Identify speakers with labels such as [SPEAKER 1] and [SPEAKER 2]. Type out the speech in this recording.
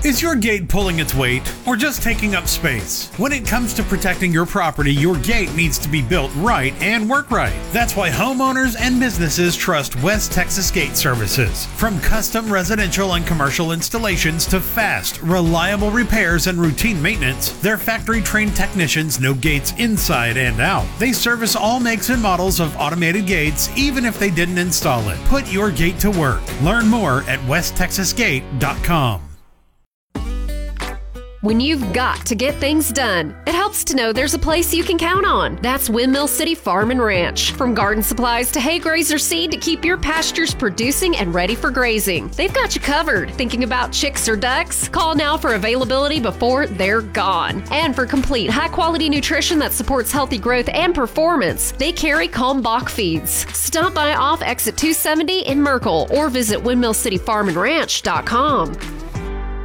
[SPEAKER 1] Is your gate pulling its weight or just taking up space? When it comes to protecting your property, your gate needs to be built right and work right. That's why homeowners and businesses trust West Texas Gate Services. From custom residential and commercial installations to fast, reliable repairs and routine maintenance, their factory-trained technicians know gates inside and out. They service all makes and models of automated gates, even if they didn't install it. Put your gate to work. Learn more at westtexasgate.com.
[SPEAKER 2] When you've got to get things done, it helps to know there's a place you can count on. That's Windmill City Farm and Ranch. From garden supplies to hay grazer seed to keep your pastures producing and ready for grazing, they've got you covered. Thinking about chicks or ducks? Call now for availability before they're gone. And for complete high-quality nutrition that supports healthy growth and performance, they carry Kalmbach feeds. Stop by off exit 270 in Merkel or visit windmillcityfarmandranch.com.